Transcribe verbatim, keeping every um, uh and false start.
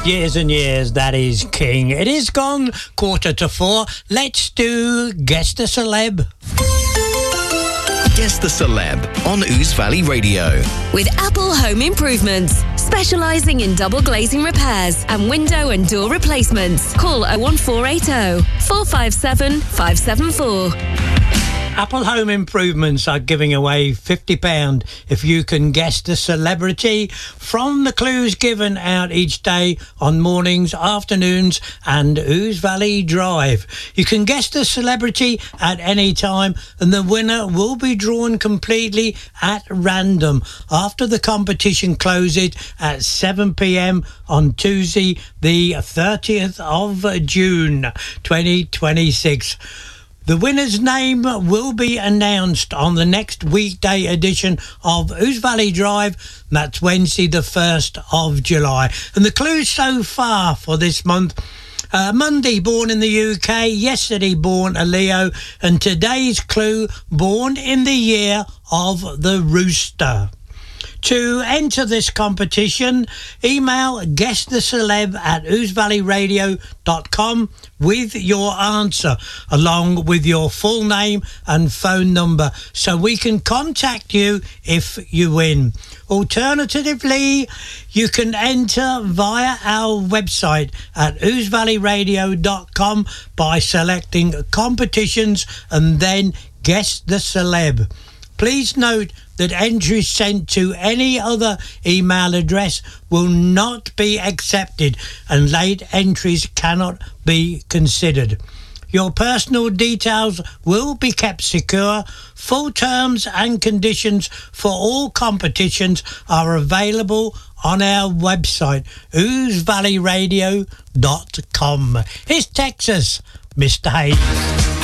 Years and years, that is King. It is gone quarter to four. Let's do Guess the Celeb. Guess the Celeb on Ouse Valley Radio. With Apple Home Improvements, specialising in double glazing repairs and window and door replacements. Call oh one four eight oh, four five seven, five seven four. Apple Home Improvements are giving away fifty pounds if you can guess the celebrity from the clues given out each day on mornings, afternoons and Ouse Valley Drive. You can guess the celebrity at any time and the winner will be drawn completely at random after the competition closes at seven p m on Tuesday the thirtieth of June twenty twenty-six. The winner's name will be announced on the next weekday edition of Ouse Valley Drive. That's Wednesday the first of July. And the clues so far for this month: uh, Monday, born in the U K. Yesterday, born a Leo. And today's clue, born in the year of the rooster. To enter this competition, email guesstheceleb at ouse valley radio dot com with your answer, along with your full name and phone number, so we can contact you if you win. Alternatively, you can enter via our website at ouse valley radio dot com by selecting competitions and then Guess the Celeb. Please note that entries sent to any other email address will not be accepted and late entries cannot be considered. Your personal details will be kept secure. Full terms and conditions for all competitions are available on our website, ouse valley radio dot com. Here's Texas, Mister Hayes.